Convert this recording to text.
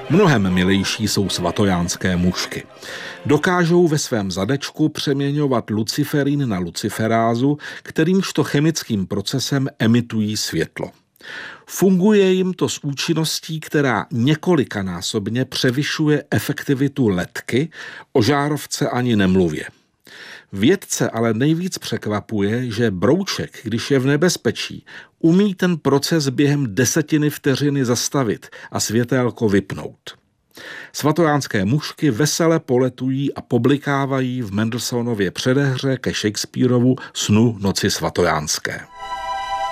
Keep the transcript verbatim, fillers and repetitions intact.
Mnohem milejší jsou svatojánské mušky. Dokážou ve svém zadečku přeměňovat luciferín na luciferázu, kterýmžto chemickým procesem emitují světlo. Funguje jim to s účinností, která několikanásobně převyšuje efektivitu ledky, o žárovce ani nemluvě. Vědce ale nejvíc překvapuje, že brouček, když je v nebezpečí, umí ten proces během desetiny vteřiny zastavit a světélko vypnout. Svatojánské mušky vesele poletují a poblikávají v Mendelssohnově předehře ke Shakespearovu Snu noci svatojánské.